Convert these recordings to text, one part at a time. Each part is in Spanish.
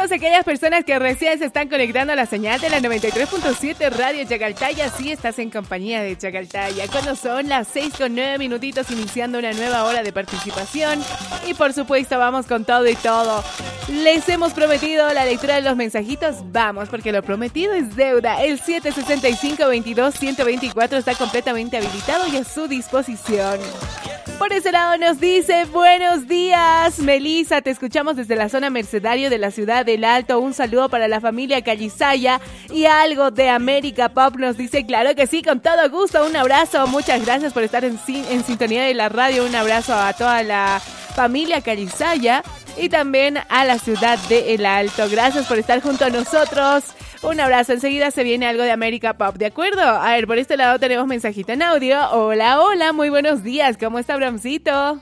todas aquellas personas que recién se están conectando a la señal de la 93.7 Radio Chacaltaya. Sí, estás en compañía de Chacaltaya. Cuando son las 6:09 minutitos, iniciando una nueva hora de participación. Y por supuesto, vamos con todo y todo. Les hemos prometido la lectura de los mensajitos. Vamos, porque lo prometido es deuda. El 765-22-124 está completamente habilitado y a su disposición. Por ese lado nos dice: buenos días, Melissa, te escuchamos desde la zona Mercedario de la ciudad del Alto. Un saludo para la familia Callisaya y algo de América Pop. Nos dice: claro que sí, con todo gusto. Un abrazo, muchas gracias por estar en sintonía de la radio. Un abrazo a toda la familia Callisaya y también a la ciudad de El Alto. Gracias por estar junto a nosotros. Un abrazo. Enseguida se viene algo de América Pop, ¿de acuerdo? A ver, por este lado tenemos mensajito en audio. Hola, hola, muy buenos días. ¿Cómo está, Bramcito?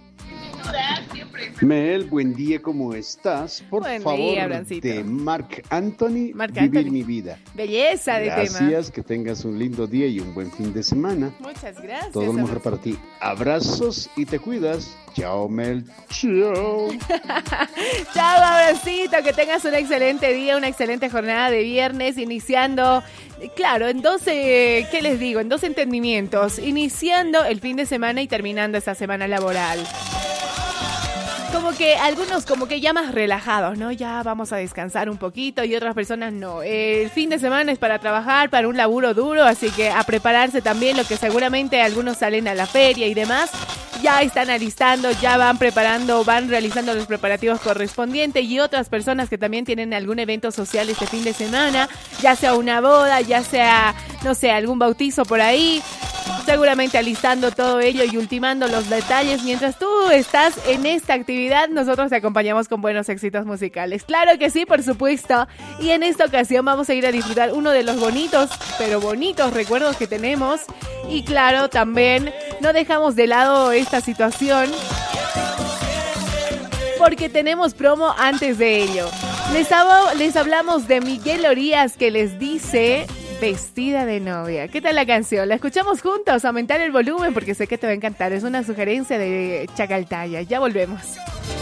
Mel, buen día, ¿cómo estás? Por buen favor, día, Brancito. de Marc Anthony, Marc Vivir Anthony. mi vida. Belleza de tema. Gracias, que tengas un lindo día y un buen fin de semana. Muchas gracias. Todo lo mejor para ti. Abrazos y te cuidas. Chao, Mel. Chao. Chao, abracito, que tengas un excelente día, una excelente jornada de viernes, iniciando, claro, en 12, ¿qué les digo? En 2 entendimientos, iniciando el fin de semana y terminando esta semana laboral. Como que algunos como que ya más relajados, ¿no? Ya vamos a descansar un poquito y otras personas no. El fin de semana es para trabajar, para un laburo duro, así que a prepararse también, lo que seguramente algunos salen a la feria y demás. Ya están alistando, ya van preparando, van realizando los preparativos correspondientes, y otras personas que también tienen algún evento social este fin de semana, ya sea una boda, ya sea, no sé, algún bautizo por ahí, seguramente alistando todo ello y ultimando los detalles. Mientras tú estás en esta actividad, nosotros te acompañamos con buenos éxitos musicales. Claro que sí, por supuesto. Y en esta ocasión vamos a ir a disfrutar uno de los bonitos, pero bonitos recuerdos que tenemos. Y claro, también no dejamos de lado esta situación porque tenemos promo antes de ello. Les hablamos de Miguel Orías, que les dice: vestida de novia. ¿Qué tal la canción? La escuchamos juntos. Aumentar el volumen porque sé que te va a encantar. Es una sugerencia de Chacaltaya. Ya volvemos.